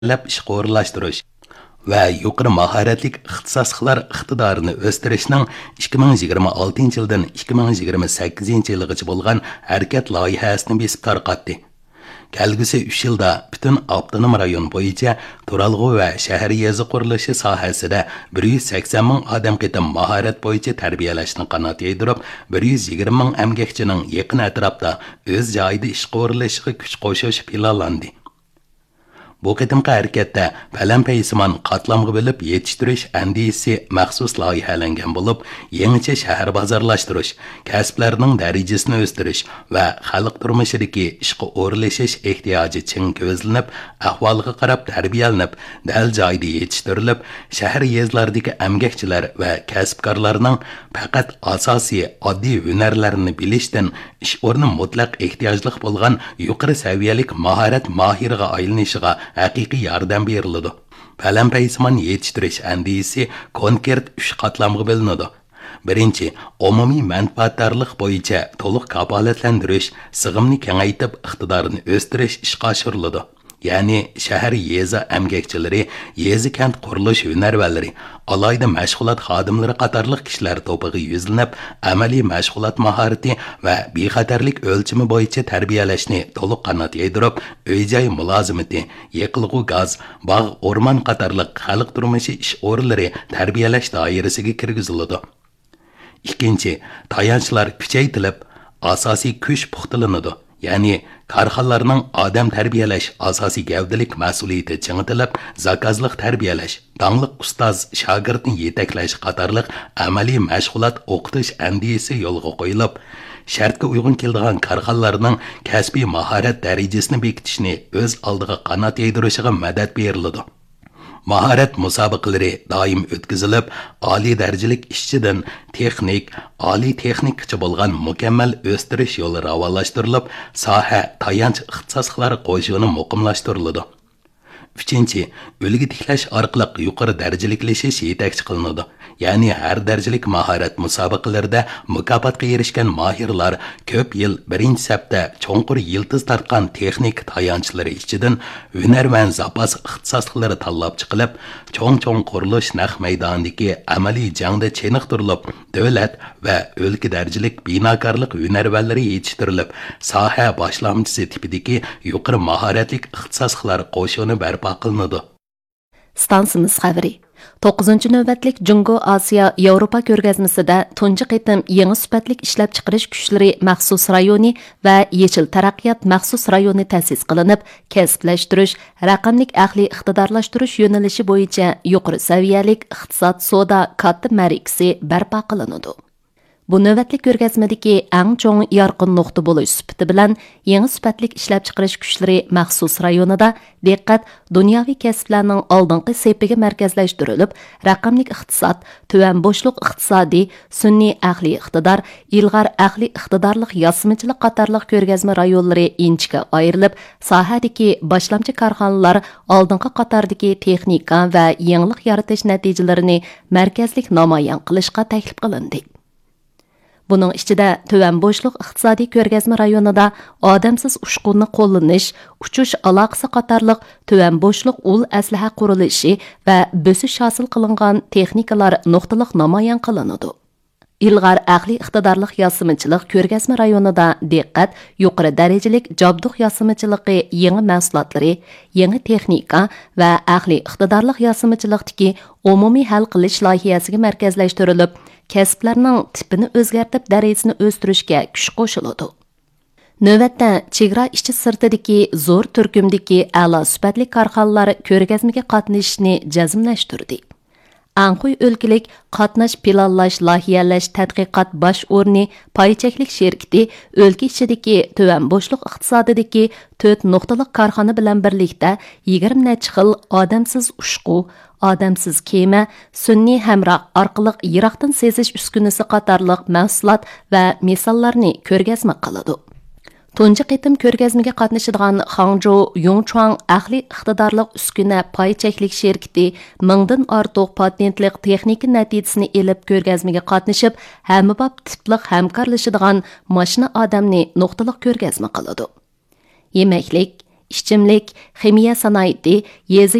ishga o'rinlashtirish va yuqori mahoratli ixtisosliklar iqtidorini o'stirishning 2026 yildan 2028 yilgacha bo'lgan harakat loyihasini besib tarqatdi. Kelgusi 3 yilda bütün avtonom rayon bo'yicha turalg'u va shahar yezi qurilishi sohasida 180 ming odam qitim mahorat bo'yicha tarbiyalashni qanot yaydirib, 120 ming emgakchining yaqin atrofda o'z joyida ishga o'rinlashishiga kuch qo'shish planlandi. Bu qitimqi harakatda palam-paysimon qatlamga bo'lib yetishtirish andisi maxsus loyihalangan bo'lib, yangicha shahar bozorlashtirish, kasblarning darajasini o'stirish va xalq turmushidagi ishga o'rinlashish ehtiyoji ching ko'zlanib, ahvoliga qarab tarbiyalanib, dal joyda yetishtirilib, shahar yezlardagi emgakchilar va kasbkorlarning faqat asosiy oddiy hunarlarini bilishdan ish o'rni mutlaq ehtiyojli bo'lgan yuqori saviyalik mahorat mohiriga aylanishiga haqiqiy yordam beriladi. Palam-paysimon yetishtirish andisi konkret 3 qatlamga bo'linadi. Birinchi, umumiy manfaatdorlik bo'yicha to'liq kafolatlantirish, sig'imni kengaytib, iqtidorini o'stirish ishga oshiriladi. Ya'ni shahar yezi emgakchilari, yezi kent qurilish hunarvallari, alayda mashg'ulot xodimlari qatorliq kishilar to'piga yuzlanib, amaliy mashg'ulot mahorati va bexatarlik o'lchami bo'yicha tarbiyalashni to'liq qanot yaydirib, uy-joy mulozimati, yiqilg'u gaz, bog' o'rmon qatorliq xalq turmushi ish o'rinlari tarbiyalash doirasiga kirgiziladi. Ikkinchi, tayanchlar kuchaytirilib, asosiy kuch puxtalanadi. Ya'ni korxonalarning odam tarbiyalash asosiy gavdalik mas'uliyati ching'itilib, zakazliq tarbiyalash, dangliq ustoz shogirdni yetaklash qatorliq amaliy mashg'ulot o'qitish andisi yo'lga qo'yilib, shartga uyg'un keladigan korxonalarning kasbiy mahorat darajasini bekitishni o'z oldiga qanot yaydirishiga madad beriladi. Mahorat musobaqalari doim o'tkazilib, oliy darajalik ishchidan texnik, oliy texnikchi bo'lgan mukammal o'stirish yo'li ravonlashtirilib, soha tayanch ixtisoslari qo'shig'ini muqimlashtiriladi. Uchinchi, ulgi tiklash orqali yuqori darajaliklash yetakchi qilinadi. Ya'ni har darajalik mahorat musobaqalarida mukofotga erishgan mohirlar ko'p yil birinchi safda cho'nqur yildiz tartgan texnik tayanchlari ichidan hunarmand zapas ixtisoslari tanlab chiqilib, cho'ng qurilish naq maydonidagi amaliy jangda cheniqtirilib, davlat va o'lka darajalik binokorlik hunarvallari yetishtirilib, soha boshlamchisi tipidagi yuqori mahoratli ixtisoslar qo'shig'ini barpo qilinadi. Stansimiz xabari 9-cı növbətlik Jungo Asiya Yevropa ko'rgazmasida tunji qitim yangi sifatlik ishlab chiqarish kuchlari maxsus rayoni va yechil taraqqiyot maxsus rayoni ta'sis qilinib, kasblashtirish, raqamlik aqliy iqtidorlashtirish yo'nalishi bo'yicha yuqori saviyalik iqtisod savdo katta markasi barpo qilinadi. Bu növbətlik ko'rgazmadagi eng cho'ng yorqin nuqta bo'lish sifati bilan yangi sifatlik ishlab chiqarish kuchlari maxsus rayonida diqqat dunyoviy kasblarning oldingi sepiga markazlashtirilib, raqamlik iqtisod, tuvan bo'shliq iqtisodiy, sun'iy aqliy iqtidor, ilg'or aqliy iqtidorlik yasmichilik qatorliq ko'rgazma rayonlari inchga ayrilib, sohadagi boshlamchi korxonalar oldingi qatordagi texnika va yangilik yaratish natijalarini markazlik namoyon qilishga taklif qilindi. Bunun ichida tuvan bo'shliq iqtisodiy ko'rgazma rayonida odamsiz ushqunni qo'llanish, uchish aloqasi qatorliq tuvan bo'shliq ul aslaha qurilishi va bo'sish hosil qilingan texnikalar nuqtaliq namoyon qilinadi. Ilg'or aqliy iqtidorlik yasimichilik ko'rgazma rayonida diqqat yuqori darajalik jabduq yasimichiligi yangi mahsulotlari, yangi texnika va aqliy iqtidorlik yasimichilikdagi umumiy hal qilish loyihasiga markazlashtirilib, kasblarning tipini o'zgartib darajasini o'stirishga kuch qo'shiladi. Navbatda chegara ishchi sirtidagi zo'r turkumdagi a'lo sifatli korxonalar ko'rgazmaga qatnashishni jazmlashtirdi. Anquy o'lkalik qatnash planlash loyihalash tadqiqot bosh o'rni paycheklik shirkati o'lka ichidagi tuvan bo'shliq iqtisodidagi 4 nuqtaliq korxona bilan birlikda 20 necha xil odamsiz ushqu, odamsiz kema, sun'iy hamroh orqali yiroqdan sezish uskunasi qatorliq mahsulot va misollarni ko'rgazma qiladi. Tunji qitim ko'rgazmaga qatnashadigan Hangzhou Yongchuan aqliy iqtidorlik uskuna paycheklik shirkati mingdan ortiq patentlik texnika natijasini elib ko'rgazmaga qatnashib, hammabop tipliq hamkorlashadigan mashina odamni nuqtaliq ko'rgazma qiladi. Yemaklik, ichimlik, ximiya sanoati, yezi